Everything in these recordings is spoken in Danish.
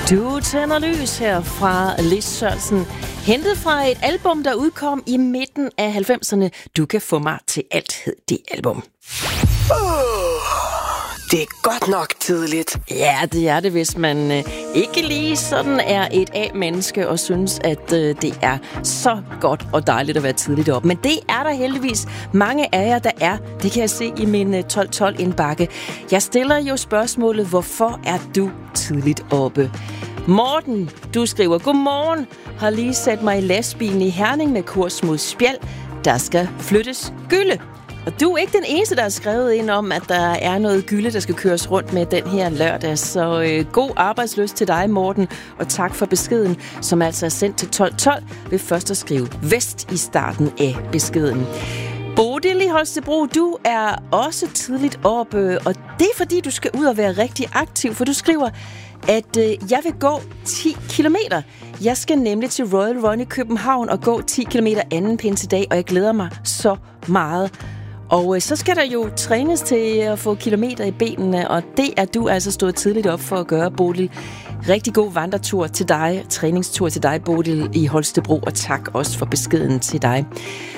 Du tænder lys her fra Lis Sørensen, hentet fra et album, der udkom i midten af 90'erne. Du kan få mig til alt, hed det album. Det er godt nok tidligt. Ja, det er det, hvis man ikke lige sådan er et A-menneske og synes, at det er så godt og dejligt at være tidligt op. Men det er der heldigvis mange af jer, der er. Det kan jeg se i min 12-12-indbakke. Jeg stiller jo spørgsmålet, hvorfor er du tidligt oppe? Morten, du skriver, godmorgen, har lige sat mig i lastbilen i Herning med kurs mod Spjald. Der skal flyttes gylde. Og du er ikke den eneste, der har skrevet ind om, at der er noget gylde, der skal køres rundt med den her lørdag. Så god arbejdslyst til dig, Morten, og tak for beskeden, som altså er sendt til 1212 ved først at skrive vest i starten af beskeden. Bodil i Holstebro, du er også tidligt oppe, og det er fordi, du skal ud og være rigtig aktiv, for du skriver, at jeg vil gå 10 kilometer. Jeg skal nemlig til Royal Run i København og gå 10 kilometer anden pinsedag, og jeg glæder mig så meget. Og så skal der jo trænes til at få kilometer i benene, og det er du altså stået tidligt op for at gøre, Bodil. Rigtig god vandretur til dig, træningstur til dig, Bodil i Holstebro, og tak også for beskeden til dig.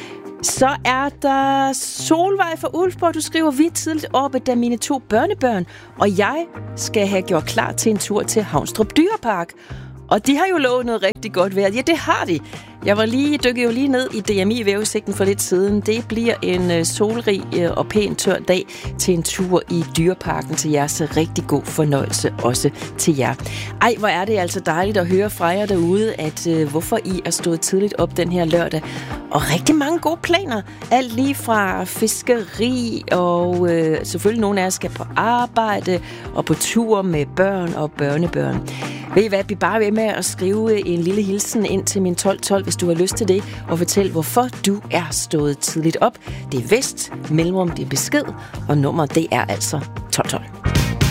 Så er der Solvej fra Ulfborg, du skriver, vi er tidligt oppe, da mine 2 børnebørn og jeg skal have gjort klar til en tur til Havnstrup Dyrepark. Og de har jo lovet noget rigtig godt vejr. Ja, det har de. Jeg dykkede jo lige ned i DMI-vejrudsigten for lidt siden. Det bliver en solrig og pæn tør dag til en tur i Dyreparken til jer. Så rigtig god fornøjelse også til jer. Ej, hvor er det altså dejligt at høre fra jer derude, at hvorfor I er stået tidligt op den her lørdag. Og rigtig mange gode planer. Alt lige fra fiskeri, og selvfølgelig nogle af jer skal på arbejde og på tur med børn og børnebørn. Ved I hvad, vi bare ved med at skrive en lille hilsen ind til min 1212, hvis du har lyst til det, og fortæl, hvorfor du er stået tidligt op. Det er vest, mellemrum, det er besked, og nummeret det er altså 1212.